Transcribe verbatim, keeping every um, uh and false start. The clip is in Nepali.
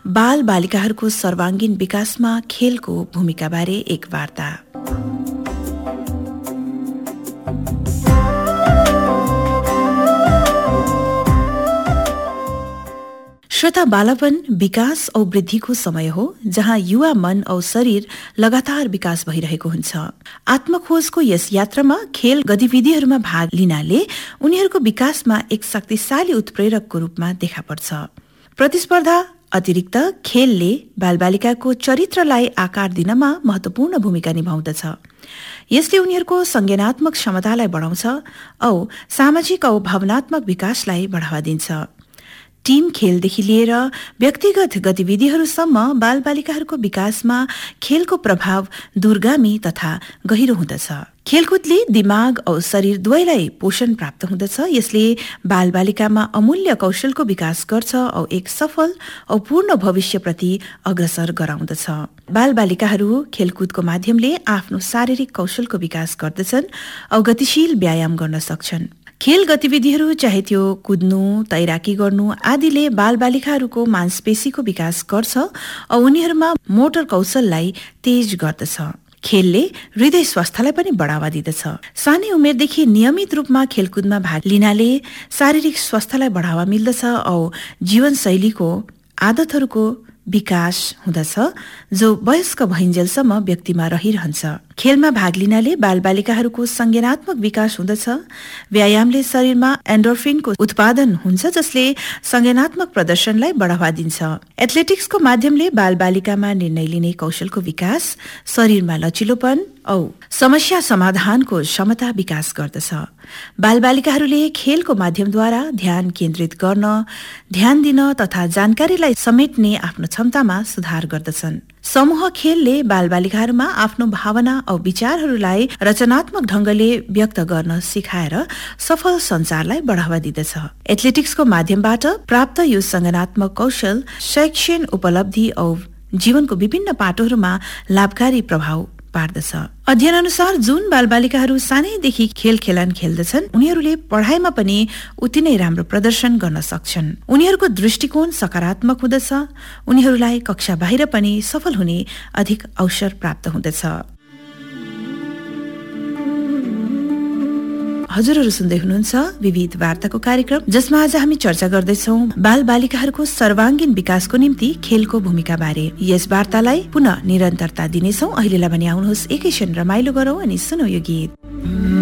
बाल बालिकाहरूको सर्वाङ्गीण विकासमा खेलको भूमिकाबारे एक वार्ता। श्रोता, बालपन विकास औ वृद्धिको समय हो जहाँ युवा मन औ शरीर लगातार विकास भइरहेको हुन्छ। आत्मखोजको यस यात्रामा खेल गतिविधिहरूमा भाग लिनाले उनीहरूको विकासमा एक शक्तिशाली उत्प्रेरकको रूपमा देखा पर्छ। प्रतिस्पर्धा अतिरिक्त खेलले बालबालिकाको चरित्रलाई आकार दिनमा महत्वपूर्ण भूमिका निभाउँदछ। यसले उनीहरूको संज्ञानात्मक क्षमतालाई बढाउँछ औ सामाजिक औ भावनात्मक विकासलाई बढ़ावा दिन्छ। टीम खेलदेखि लिएर व्यक्तिगत गतिविधिहरूसम्म बालबालिकाहरूको विकासमा खेलको प्रभाव दूरगामी तथा गहिरो हुँदछ। खेलकुदले दिमाग औ शरीर दुवैलाई पोषण प्राप्त हुँदछ। यसले बालबालिकामा अमूल्य कौशलको विकास गर्छ औ एक सफल औ पूर्ण भविष्यप्रति अग्रसर गराउँदछ। बालबालिकाहरू खेलकुदको माध्यमले आफ्नो शारीरिक कौशलको विकास गर्दछन् औ गतिशील व्यायाम गर्न सक्छन्। खेल गतिविधिहरू चाहे त्यो कुद्नु, तैराकी गर्नु आदिले बालबालिकाहरूको मांसपेशीको विकास गर्छ औ उनीहरूमा मोटर कौशललाई तेज गर्दछ। खेलले हृदय स्वास्थ्यलाई पनि बढावा दिदछ। सानै उमेरदेखि नियमित रूपमा खेलकुदमा भाग लिनाले शारीरिक स्वास्थ्यलाई बढावा मिल्दछ औ जीवनशैलीको आदतहरूको विकास हुँदछ जो वयस्क भइन्जेलसम्म व्यक्तिमा रहिरहन्छ। खेलमा भाग लिनाले बालबालिकाहरूको संज्ञानात्मक विकास हुँदछ। व्यायामले शरीरमा एन्डोर्फिनको उत्पादन हुन्छ जसले संज्ञानात्मक प्रदर्शनलाई बढावा दिन्छ। एथलेटिक्सको माध्यमले बालबालिकामा निर्णय लिने कौशलको विकास, शरीरमा लचिलोपन औ समस्या समाधानको क्षमता विकास गर्दछ। बालबालिकाहरूले खेलको माध्यमद्वारा ध्यान केन्द्रित गर्न, ध्यान दिन तथा जानकारीलाई समेट्ने आफ्नो क्षमतामा सुधार गर्दछन्। समूह खेलले बालबालिकाहरूमा आफ्नो भावना औ विचारहरूलाई रचनात्मक ढंगले व्यक्त गर्न सिकाएर सफल सञ्चारलाई बढावा दिदछ। एथलेटिक्सको माध्यमबाट प्राप्त यो संज्ञानात्मक कौशल शैक्षिक उपलब्धि औ जीवनको विभिन्न पाटोहरूमा लाभकारी प्रभाव पार्दछ। अध्ययन अनुसार जुन बालबालिकाहरू सानैदेखि खेल खेलन खेल्दछन् उनीहरूले पढाइमा पनि उति नै राम्रो प्रदर्शन गर्न सक्छन्। उनीहरूको दृष्टिकोण सकारात्मक हुँदछ। उनीहरूलाई कक्षा बाहिर पनि सफल हुने अधिक अवसर प्राप्त हुँदछ। हजुरहरू सुन्दै हुनुहुन्छ विविध वार्ताको कार्यक्रम, जसमा आज हामी चर्चा गर्दैछौँ बाल बालिकाहरूको सर्वाङ्गीण विकासको निम्ति खेलको भूमिका बारे। यस वार्तालाई पुनः निरन्तरता दिनेछौँ। अहिलेलाई भने आउनुहोस् एकैछिन रमाइलो गरौँ अनि सुनौ यो गीत।